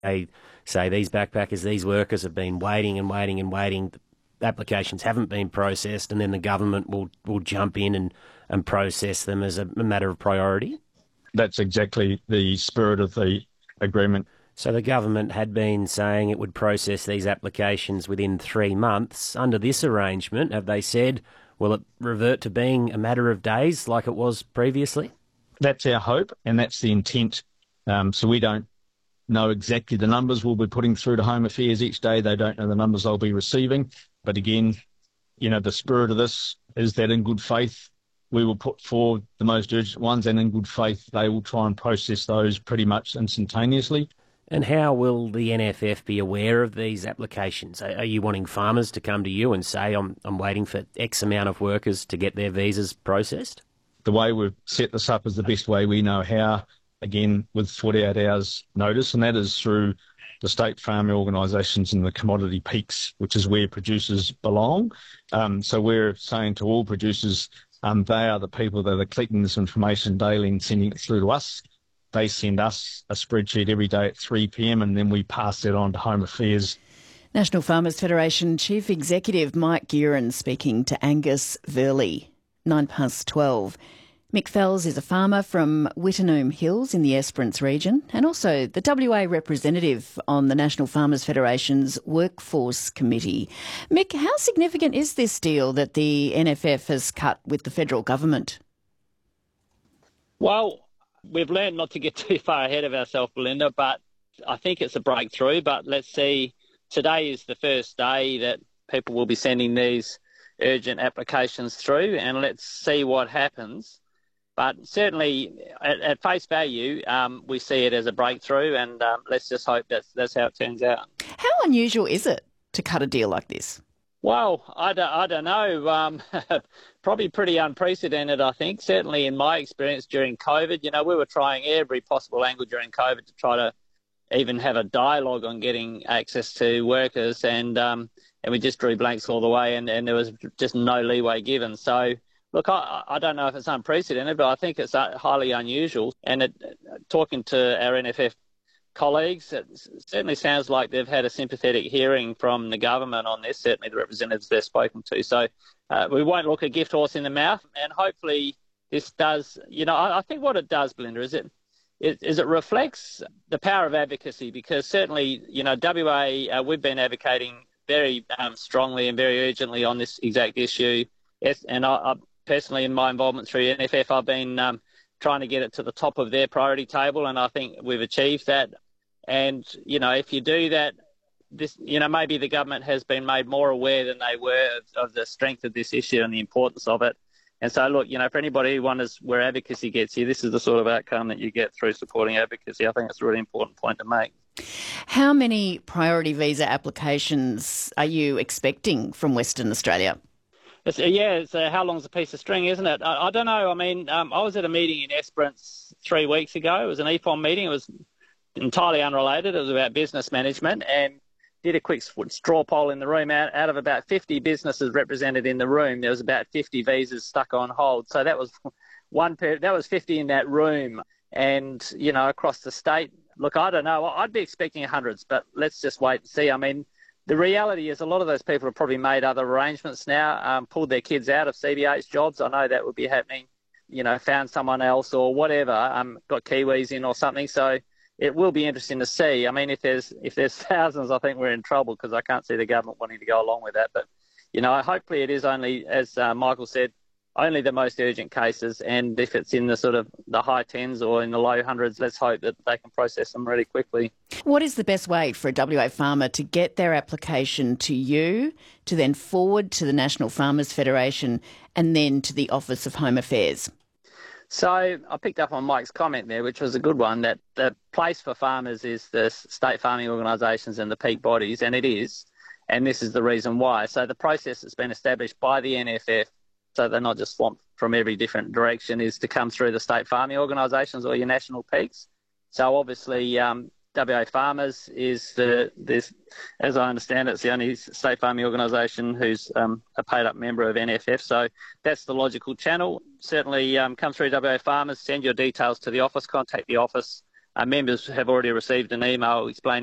They say these backpackers, these workers have been waiting and waiting and waiting. Applications haven't been processed, and then the government will jump in and process them as a matter of priority. That's exactly the spirit of the agreement. So the government had been saying it would process these applications within 3 months. Under this arrangement, have they said, will it revert to being a matter of days like it was previously? That's our hope, and that's the intent. So we don't know exactly the numbers we'll be putting through to Home Affairs each day. They don't know the numbers they'll be receiving. But again, the spirit of this is that in good faith, we will put forward the most urgent ones, and in good faith, they will try and process those pretty much instantaneously. And how will the NFF be aware of these applications? Are you wanting farmers to come to you and say, I'm waiting for X amount of workers to get their visas processed? The way we've set this up is the best way we know how, again, with 48 hours notice, and that is through the state farming organisations and the commodity peaks, which is where producers belong. So we're saying to all producers, they are the people that are collecting this information daily and sending it through to us. They send us a spreadsheet every day at 3 p.m, and then we pass that on to Home Affairs. National Farmers Federation Chief Executive Mike Guerin speaking to Angus Verley. 12:09. Mick Fells is a farmer from Wittenoom Hills in the Esperance region and also the WA representative on the National Farmers Federation's Workforce Committee. Mick, how significant is this deal that the NFF has cut with the federal government? Well, we've learned not to get too far ahead of ourselves, Belinda, but I think it's a breakthrough. But let's see, today is the first day that people will be sending these urgent applications through, and let's see what happens. But certainly, at face value, we see it as a breakthrough, and let's just hope that's how it turns out. How unusual is it to cut a deal like this? Well, I don't know. Probably pretty unprecedented, I think. Certainly in my experience during COVID, we were trying every possible angle during COVID to try to even have a dialogue on getting access to workers, and we just drew blanks all the way, and there was just no leeway given. So, look, I don't know if it's unprecedented, but I think it's highly unusual. And talking to our NFF colleagues, it certainly sounds like they've had a sympathetic hearing from the government on this, certainly the representatives they've spoken to. So we won't look a gift horse in the mouth, and hopefully this does, I think what it does, Belinda, is it reflects the power of advocacy, because certainly, WA, we've been advocating very strongly and very urgently on this exact issue. Yes, and I personally, in my involvement through NFF, I've been trying to get it to the top of their priority table, and I think we've achieved that. And, if you do that, this, maybe the government has been made more aware than they were of the strength of this issue and the importance of it. And so, look, for anybody who wonders where advocacy gets you, this is the sort of outcome that you get through supporting advocacy. I think it's a really important point to make. How many priority visa applications are you expecting from Western Australia? It's how long's a piece of string, isn't it? I don't know. I mean, I was at a meeting in Esperance 3 weeks ago. It was an EFOM meeting. It was entirely unrelated. It was about business management, and did a quick straw poll in the room. Out of about 50 businesses represented in the room, there was about 50 visas stuck on hold. So that was that was 50 in that room. And, across the state, look, I don't know. I'd be expecting hundreds, but let's just wait and see. I mean, the reality is a lot of those people have probably made other arrangements now, pulled their kids out of CBH jobs. I know that would be happening, found someone else or whatever, got Kiwis in or something. So it will be interesting to see. I mean, if there's thousands, I think we're in trouble, because I can't see the government wanting to go along with that. But, hopefully it is only, as Michael said, only the most urgent cases, and if it's in the sort of the high tens or in the low hundreds, let's hope that they can process them really quickly. What is the best way for a WA farmer to get their application to you, to then forward to the National Farmers Federation and then to the Office of Home Affairs? So I picked up on Mike's comment there, which was a good one, that the place for farmers is the state farming organisations and the peak bodies, and it is, and this is the reason why. So the process that's been established by the NFF, so they're not just swamped from every different direction, is to come through the state farming organisations or your national peaks. So obviously WA Farmers is as I understand it, it's the only state farming organisation who's a paid-up member of NFF. So that's the logical channel. Certainly come through WA Farmers, send your details to the office, contact the office. Members have already received an email explaining